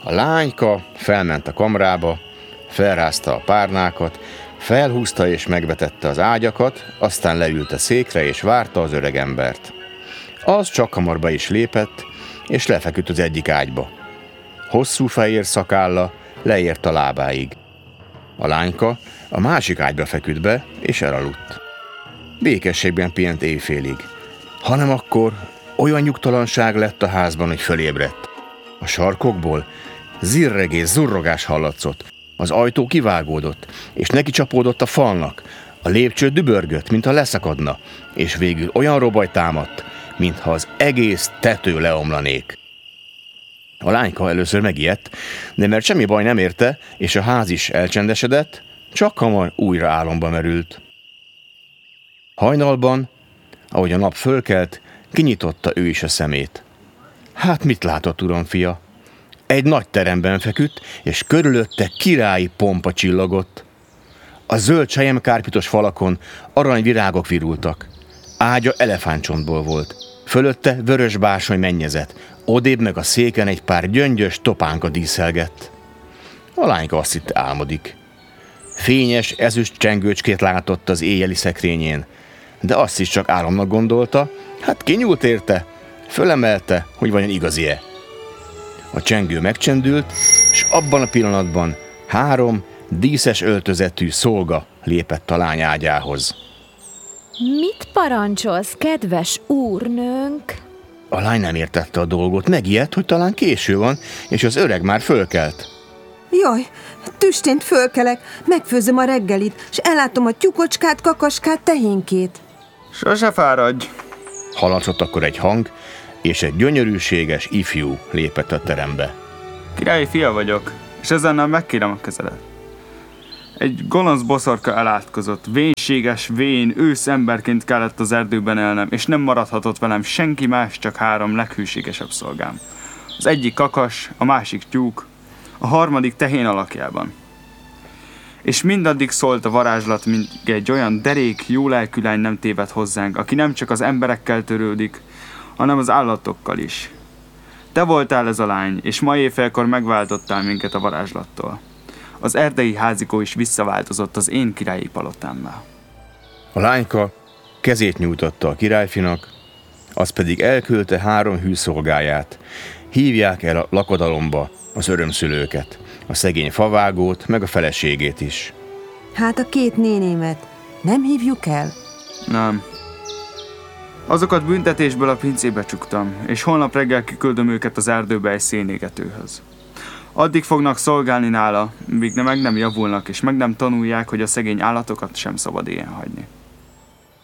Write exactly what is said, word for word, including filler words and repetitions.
A lányka felment a kamrába, felrázta a párnákat, felhúzta és megvetette az ágyakat, aztán leült a székre és várta az öregembert. Az csak hamar be is lépett, és lefeküdt az egyik ágyba. Hosszú fehér szakálla leért a lábáig. A lányka a másik ágyba feküdt be, és elaludt. Békességben pihent éjfélig, hanem akkor olyan nyugtalanság lett a házban, hogy fölébredt. A sarkokból zirregés, zurrogás hallatszott, az ajtó kivágódott, és neki csapódott a falnak, a lépcső dübörgött, mintha leszakadna, és végül olyan robaj támadt, mintha az egész tető leomlanék. A lányka először megijedt, de mert semmi baj nem érte, és a ház is elcsendesedett, csak hamar újra álomba merült. Hajnalban, ahogy a nap fölkelt, kinyitotta ő is a szemét. Hát mit látott, uram fia? Egy nagy teremben feküdt, és körülötte királyi pompa csillogott. A zöld selyemkárpitos falakon aranyvirágok virultak. Ágya elefántcsontból volt. Fölötte vörös bársony mennyezet, odébb meg a széken egy pár gyöngyös topánka díszelgett. A lányka azt hitte, álmodik. Fényes ezüst csengőcskét látott az éjjeli szekrényén, de azt is csak álomnak gondolta, hát kinyúlt érte, fölemelte, hogy vajon igazi-e. A csengő megcsendült, és abban a pillanatban három díszes öltözetű szolga lépett a lány ágyához. Mit parancsolsz, kedves úrnőnk? A lány nem értette a dolgot, megijedt, hogy talán késő van, és az öreg már fölkelt. Jaj, tüstént fölkelek, megfőzöm a reggelit, és ellátom a tyúkocskát, kakaskát, tehénkét. Sose fáradj! Hallatszott akkor egy hang, és egy gyönyörűséges ifjú lépett a terembe. Királyi fia vagyok, és ezennel megkérem a kezedet. Egy gonosz boszorka elátkozott, vénséges, vén, ősz emberként kellett az erdőben élnem, és nem maradhatott velem senki más, csak három leghűségesebb szolgám. Az egyik kakas, a másik tyúk, a harmadik tehén alakjában. És mindaddig szólt a varázslat, mint egy olyan derék, jólelkű lány nem téved hozzánk, aki nem csak az emberekkel törődik, hanem az állatokkal is. Te voltál ez a lány, és ma éjfélkor megváltottál minket a varázslattól. Az erdei házikó is visszaváltozott az én királyi palotámmá. A lányka kezét nyújtotta a királyfinak, az pedig elküldte három hű szolgáját. Hívják el a lakodalomba az örömszülőket, a szegény favágót, meg a feleségét is. Hát a két nénémet nem hívjuk el? Nem. Azokat büntetésből a pincébe csuktam, és holnap reggel kiküldöm őket az erdőbe egy szénégetőhöz. Addig fognak szolgálni nála, míg meg nem javulnak, és meg nem tanulják, hogy a szegény állatokat sem szabad ilyen hagyni.